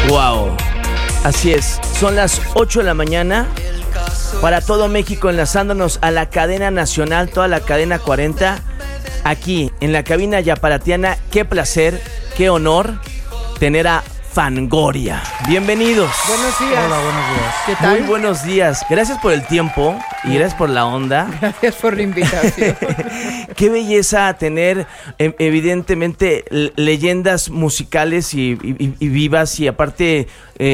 Wow, así es, son las 8 de la mañana para todo México, enlazándonos a la cadena nacional, toda la cadena 40, aquí en la cabina yaparatiana. Qué placer, qué honor tener a Fangoria. Bienvenidos. Buenos días. Hola, buenos días. ¿Qué tal? Muy buenos días. Gracias por el tiempo y gracias por la onda. Gracias por la invitación. Qué belleza tener, evidentemente, leyendas musicales y vivas, y aparte...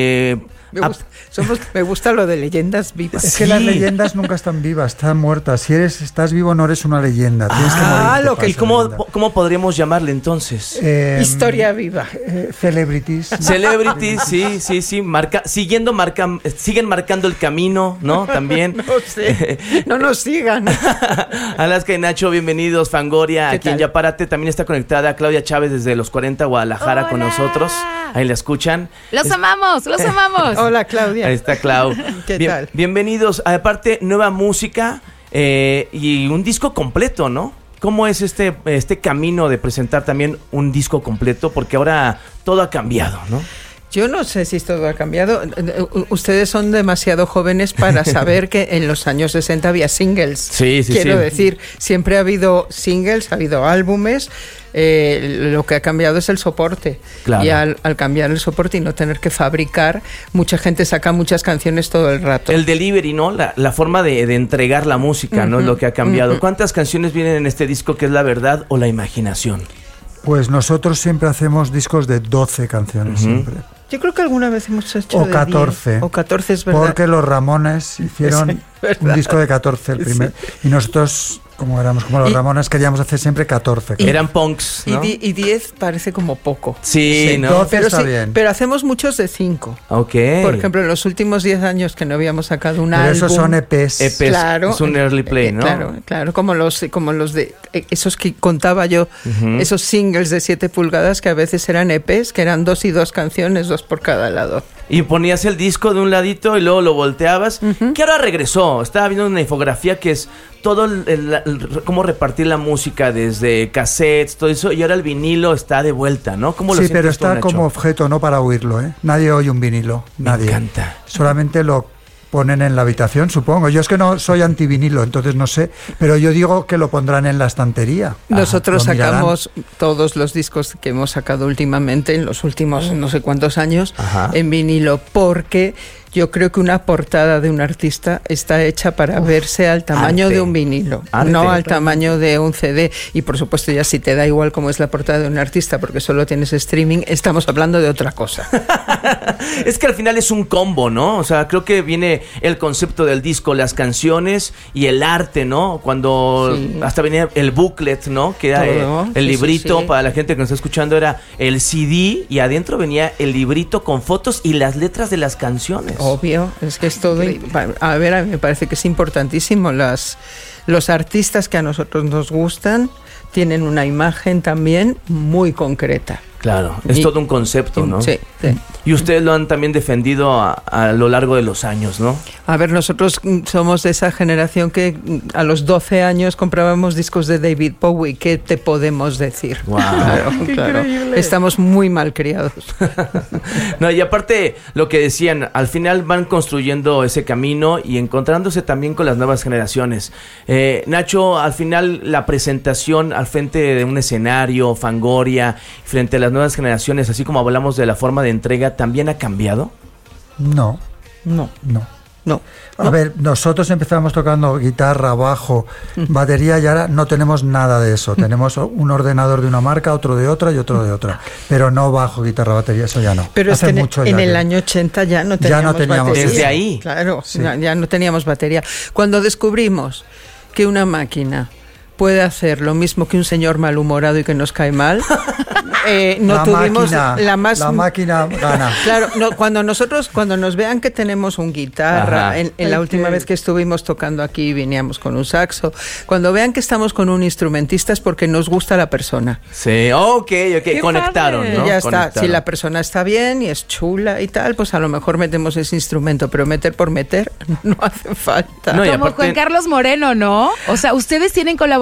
Me gusta lo de leyendas vivas. Es que las leyendas nunca están vivas, están muertas. Si estás vivo no eres una leyenda. Tienes que morirte. ¿Y cómo podríamos llamarle entonces? Historia viva. Celebrities. Celebrities, sí. Siguen marcando el camino, ¿no? También. No sé, no nos sigan. Alaska y Nacho, bienvenidos. Fangoria, aquí tal? en Yaparate. También está conectada Claudia Chávez desde los 40, Guadalajara. Hola. Con nosotros. Ahí la escuchan. Los amamos. Hola, Claudia. Ahí está Clau. ¿Qué tal? Bienvenidos. Aparte, nueva música y un disco completo, ¿no? ¿Cómo es este camino de presentar también un disco completo? Porque ahora todo ha cambiado, ¿no? Yo no sé si todo ha cambiado. Ustedes son demasiado jóvenes para saber que en los años 60 había singles. Sí. Quiero decir, siempre ha habido singles, ha habido álbumes. Lo que ha cambiado es el soporte. Claro. Y al cambiar el soporte y no tener que fabricar, mucha gente saca muchas canciones todo el rato. El delivery, ¿no? La forma de entregar la música, ¿no? Es lo que ha cambiado. ¿Cuántas canciones vienen en este disco que es la verdad o la imaginación? Pues nosotros siempre hacemos discos de 12 canciones, siempre. Yo creo que alguna vez hemos hecho O de 14. 10. O 14, es verdad. Porque los Ramones hicieron un disco de 14, el primer. Sí. Y nosotros, como los Ramones, queríamos hacer siempre 14. Eran punks, ¿no? Y 10 parece como poco. Sí, ¿no? 12 Pero está sí, bien. pero hacemos muchos de 5. Ok. Por ejemplo, en los últimos 10 años que no habíamos sacado un Pero álbum. esos son EPs. EPs. Claro. Es un early play, ¿no? Claro, como los de esos que contaba yo, esos singles de 7 pulgadas que a veces eran EPs, que eran 2 y 2 canciones, 2 por cada lado. Y ponías el disco de un ladito y luego lo volteabas. Que ahora regresó. Estaba viendo una infografía que es todo cómo repartir la música desde cassettes, todo eso. Y ahora el vinilo está de vuelta, ¿no? ¿Cómo lo Sí, sientes pero tú, está Nacho? como objeto, no para oírlo, ¿eh? Nadie oye un vinilo, nadie. Me encanta. Solamente lo ponen en la habitación, supongo. Yo es que no soy antivinilo, entonces no sé, pero yo digo que lo pondrán en la estantería. Nosotros lo mirarán. sacamos todos los discos que hemos sacado últimamente, en los últimos no sé cuántos años, en vinilo, porque yo creo que una portada de un artista está hecha para verse al tamaño arte. de un vinilo, Arte. no al tamaño de un CD. Y por supuesto, ya si te da igual cómo es la portada de un artista porque solo tienes streaming, estamos hablando de otra cosa. Es que al final es un combo, ¿no? O sea, creo que viene el concepto del disco, las canciones y el arte, ¿no? Cuando hasta venía el booklet, ¿no? Que era el librito, sí. para la gente que nos está escuchando, era el CD y adentro venía el librito con fotos y las letras de las canciones. Obvio, es que es todo. A mí me parece que es importantísimo. Los artistas que a nosotros nos gustan tienen una imagen también muy concreta. Claro, es todo un concepto, ¿no? Sí. Y ustedes lo han también defendido a lo largo de los años, ¿no? A ver, nosotros somos de esa generación que a los 12 años comprábamos discos de David Bowie. ¿Qué te podemos decir? Wow. Claro. Estamos muy mal criados. No, y aparte, lo que decían, al final van construyendo ese camino y encontrándose también con las nuevas generaciones. Nacho, al final la presentación al frente de un escenario, Fangoria, frente a las nuevas generaciones, así como hablamos de la forma de entrega, ¿también ha cambiado? No. A ver, nosotros empezamos tocando guitarra, bajo, batería y ahora no tenemos nada de eso. Tenemos un ordenador de una marca, otro de otra y otro de otra. Pero no bajo, guitarra, batería, eso ya no. Pero hace es que mucho en ya el que- año 80 ya no teníamos batería. Desde ahí. Claro, Sí. ya no teníamos batería. Cuando descubrimos que una máquina puede hacer lo mismo que un señor malhumorado y que nos cae mal, no la tuvimos máquina, la máquina gana. Claro, cuando nos vean que tenemos un guitarra, en la última vez que estuvimos tocando aquí veníamos con un saxo, cuando vean que estamos con un instrumentista es porque nos gusta la persona. Sí, ok, conectaron, padre. ¿no? Ya está, Conectaron. si la persona está bien y es chula y tal, pues a lo mejor metemos ese instrumento, pero meter por meter no hace falta. No, y Como aparte- Juan Carlos Moreno, ¿no? O sea, ustedes tienen colaboraciones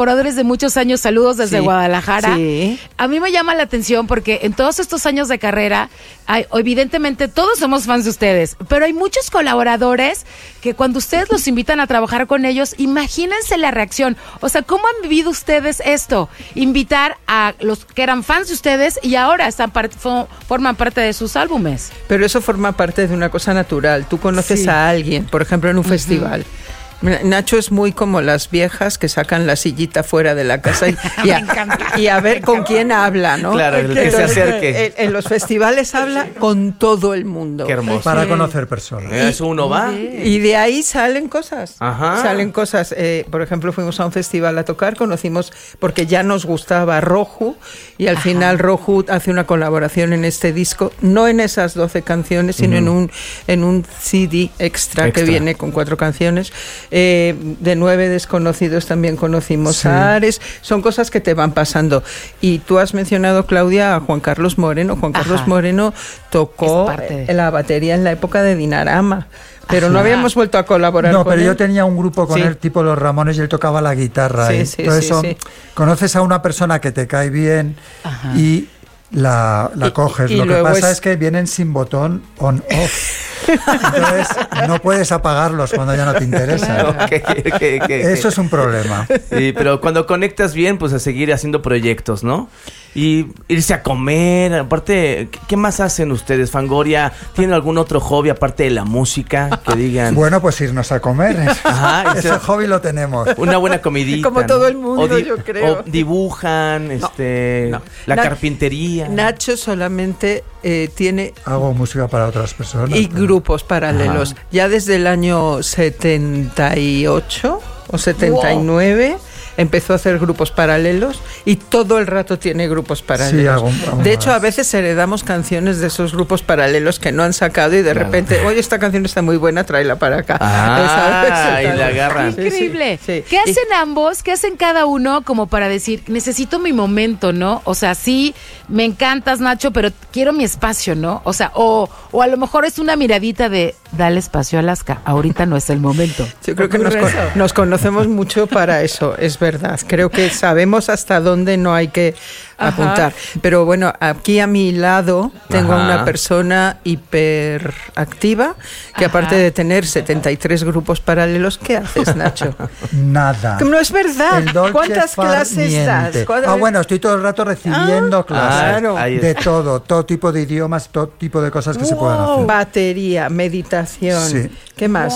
colaboradores de muchos años, saludos desde Guadalajara. Sí. A mí me llama la atención porque en todos estos años de carrera, evidentemente todos somos fans de ustedes, pero hay muchos colaboradores que cuando ustedes los invitan a trabajar con ellos, imagínense la reacción. O sea, ¿cómo han vivido ustedes esto? Invitar a los que eran fans de ustedes y ahora forman parte de sus álbumes. Pero eso forma parte de una cosa natural. Tú conoces a alguien, por ejemplo, en un festival. Nacho es muy como las viejas que sacan la sillita fuera de la casa y a ver con quién habla, ¿no? Claro, el que se acerque. En los festivales habla con todo el mundo. Qué hermoso. Para conocer personas. Eso uno va. Y de ahí salen cosas. Ajá. Salen cosas. Por ejemplo, fuimos a un festival a tocar, conocimos, porque ya nos gustaba Roju, y al final Roju hace una colaboración en este disco, no en esas 12 canciones, sino en un CD extra que viene con 4 canciones. De 9 desconocidos también conocimos a Ares. Son cosas que te van pasando. Y tú has mencionado, Claudia, a Juan Carlos Moreno. Juan Carlos Moreno tocó la batería en la época de Dinarama. Pero no habíamos vuelto a colaborar con él. No, pero yo tenía un grupo con él, tipo Los Ramones, y él tocaba la guitarra. Conoces a una persona que te cae bien y la coges. Lo que pasa es que vienen sin botón on-off. Entonces no puedes apagarlos cuando ya no te interesan. Eso es un problema. Sí, pero cuando conectas bien, pues a seguir haciendo proyectos, ¿no? Y irse a comer. Aparte, ¿qué más hacen ustedes, Fangoria? ¿Tienen algún otro hobby aparte de la música? Que digan. Bueno, pues irnos a comer. Ajá, ese hobby lo tenemos. Una buena comidita. Como todo el mundo, yo creo. O dibujan, la carpintería. Nacho solamente tiene... Hago música para otras personas. Y grupos paralelos. Ya desde el año 78 o 79... empezó a hacer grupos paralelos y todo el rato tiene grupos paralelos. Sí, de hecho, a veces heredamos canciones de esos grupos paralelos que no han sacado y de repente, oye, esta canción está muy buena, tráela para acá. Y la agarran. Increíble. Sí. ¿Qué hacen ambos? ¿Qué hacen cada uno como para decir, necesito mi momento, ¿no? O sea, sí, me encantas, Nacho, pero quiero mi espacio, ¿no? O sea, o a lo mejor es una miradita de, dale espacio a Alaska, ahorita no es el momento. Yo creo que nos conocemos mucho para eso, es verdad. Creo que sabemos hasta dónde no hay que apuntar. Pero bueno, aquí a mi lado tengo a una persona hiperactiva que aparte de tener 73 grupos paralelos, ¿qué haces, Nacho? Nada. No es verdad. ¿Cuántas clases das? Bueno, estoy todo el rato recibiendo clases de todo tipo de idiomas, todo tipo de cosas que se puedan hacer. Batería, meditación. Sí. ¿Qué más?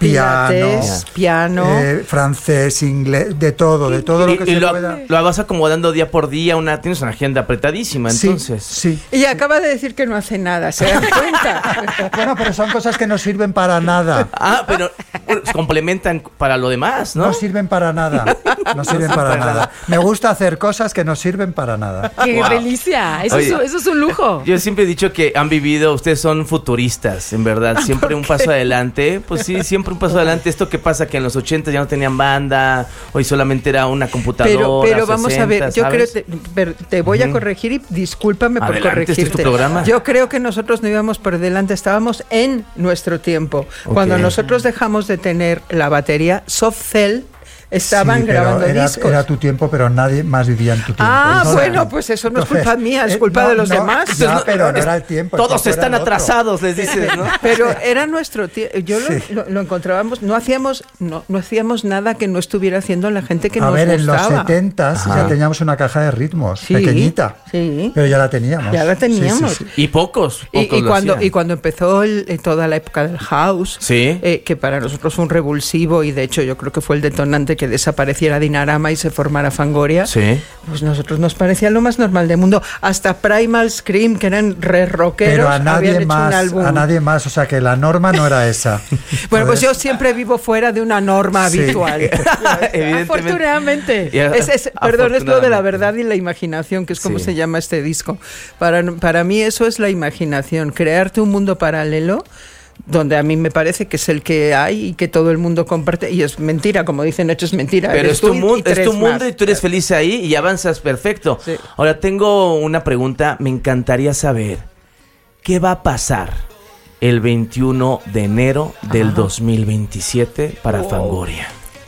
Pilates, piano. Francés, inglés, de todo lo que se pueda. Lo vas acomodando día por día, tienes una agenda apretadísima, entonces. Sí. Y acaba de decir que no hace nada, ¿se dan cuenta? Bueno, pero son cosas que no sirven para nada. Pero complementan para lo demás, ¿no? No sirven para nada. No sirven para nada. Me gusta hacer cosas que no sirven para nada. ¡Qué delicia! Eso es un lujo. Yo siempre he dicho que han vivido, ustedes son futuristas, en verdad. Siempre un paso adelante. Pues sí, siempre un paso adelante. Esto que pasa que en los 80 ya no tenían banda, hoy solamente era una computadora. Pero vamos 60, a ver, yo ¿sabes? creo te voy a corregir y discúlpame por corregirte. Este es tu programa. Yo creo que nosotros no íbamos por delante, estábamos en nuestro tiempo. Cuando nosotros dejamos de tener la batería, Soft Cell estaban grabando discos. Era tu tiempo, pero nadie más vivía en tu tiempo. Bueno, pues eso no es culpa mía, es culpa de los demás. Pero no era el tiempo. Todos están atrasados, les dices, ¿no? Pero era nuestro tiempo. Yo lo encontrábamos, no hacíamos nada que no estuviera haciendo la gente que nos gustaba. A ver, en los 70s ya teníamos una caja de ritmos, pequeñita. Sí. Pero ya la teníamos. Sí. Y pocos y cuando empezó toda la época del house, que para nosotros fue un revulsivo y de hecho yo creo que fue el detonante que desapareciera Dinarama y se formara Fangoria, pues nosotros nos parecía lo más normal del mundo. Hasta Primal Scream, que eran re rockeros, pero a nadie más, o sea que la norma no era esa. Bueno, pues yo siempre vivo fuera de una norma habitual. Afortunadamente. Perdón, es lo de la verdad y la imaginación, que es como se llama este disco. Para mí eso es la imaginación, crearte un mundo paralelo donde a mí me parece que es el que hay y que todo el mundo comparte, y es mentira, como dicen Nacho, es mentira. Pero es tu mundo y tú eres feliz ahí y avanzas perfecto. Sí. Ahora tengo una pregunta, me encantaría saber, ¿qué va a pasar el 21 de enero del 2027 para Fangoria?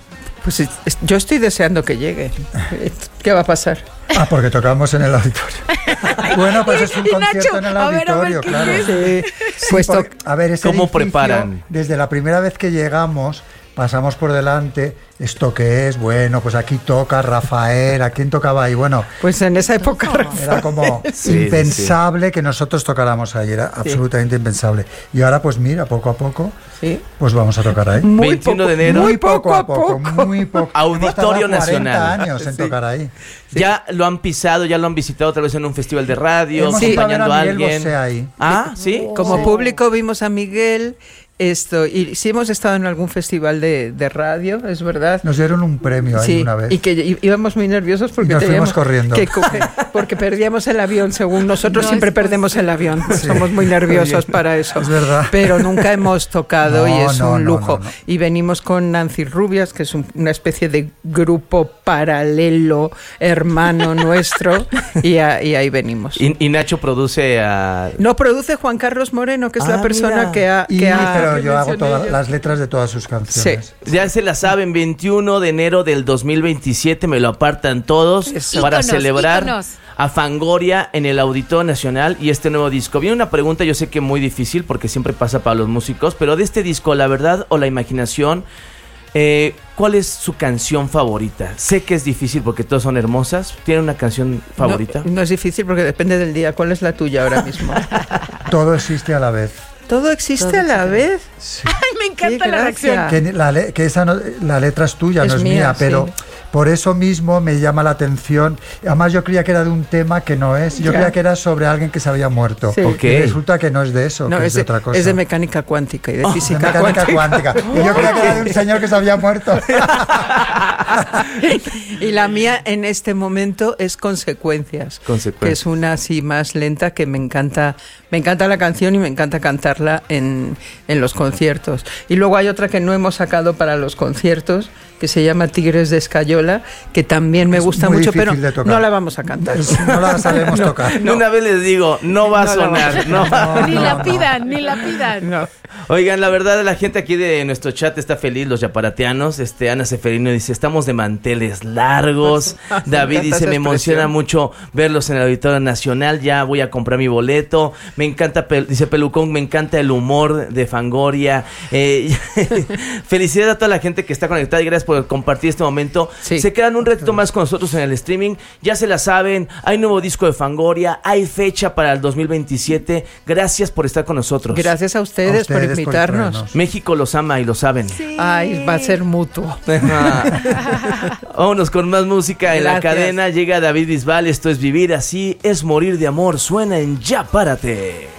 Pues yo estoy deseando que llegue. ¿Qué va a pasar? Porque tocamos en el auditorio. Bueno, pues es un concierto en el auditorio, claro. Sí. Pues a ver, ¿cómo preparan? Desde la primera vez que llegamos, pasamos por delante. ¿Esto qué es? Bueno, pues aquí toca Rafael. ¿A quién tocaba ahí? Bueno, pues en esa época era como impensable que nosotros tocáramos ahí. Era absolutamente impensable. Y ahora, pues mira, poco a poco, pues vamos a tocar ahí. 21 de enero. Muy poco a poco, muy poco. Auditorio Nacional. 40 años en tocar ahí. Ya lo han pisado, ya lo han visitado otra vez en un festival de radio, hemos acompañando a Miguel Bosé ahí. ¿Sí? Como público vimos a Miguel. Y sí hemos estado en algún festival de radio, es verdad. Nos dieron un premio ahí una vez. Y que íbamos muy nerviosos porque nos fuimos corriendo. Porque perdíamos el avión, según nosotros siempre perdemos el avión. Sí. Somos muy nerviosos para eso. Es verdad. Pero nunca hemos tocado y es un lujo. No. Y venimos con Nancy Rubias, que es una especie de grupo paralelo, hermano nuestro, y ahí venimos. ¿Y Nacho produce a...? No, produce Juan Carlos Moreno, que es la persona que ha pero yo hago todas las letras de todas sus canciones. Sí. Ya se la saben, 21 de enero del 2027, me lo apartan todos para celebrar a Fangoria en el Auditorio Nacional y este nuevo disco. Viene una pregunta, yo sé que muy difícil porque siempre pasa para los músicos, pero de este disco, ¿la verdad o la imaginación? ¿Cuál es su canción favorita? Sé que es difícil porque todas son hermosas. ¿Tiene una canción favorita? No es difícil porque depende del día. ¿Cuál es la tuya ahora mismo? Todo existe a la vez. ¿Todo existe a la vez? Sí. Ay, me encanta la reacción. Que la letra es tuya, no es mía, pero por eso mismo me llama la atención. Además yo creía que era de un tema que no es. Yo creía que era sobre alguien que se había muerto. Sí. Y resulta que no es de eso, que es de otra cosa. Es de mecánica cuántica y de física cuántica. Y yo creía que era de un señor que se había muerto. Y la mía en este momento es Consecuencias. Que es una así más lenta que me encanta la canción y me encanta cantarla en los conciertos. Y luego hay otra que no hemos sacado para los conciertos, que se llama Tigres de Escayola, que también me gusta mucho, pero no la vamos a cantar. No la sabemos tocar. No. Una vez les digo, no va a sonar. Ni la pidan. No. Oigan, la verdad, la gente aquí de nuestro chat está feliz, los yaparateanos. Ana Seferino dice, estamos de manteles largos. David dice, me emociona mucho verlos en el Auditorio Nacional, ya voy a comprar mi boleto. Me encanta, dice Pelucón, me encanta el humor de Fangoria. Felicidades a toda la gente que está conectada y gracias por compartir este momento. Sí. Se quedan un ratito más con nosotros en el streaming. Ya se la saben, hay nuevo disco de Fangoria, hay fecha para el 2027. Gracias por estar con nosotros. Gracias a ustedes por invitarnos. México los ama y lo saben. Sí. Ay, va a ser mutuo. Vámonos con más música en la cadena. Llega David Bisbal, esto es Vivir Así, es Morir de Amor. Suena en Ya Párate.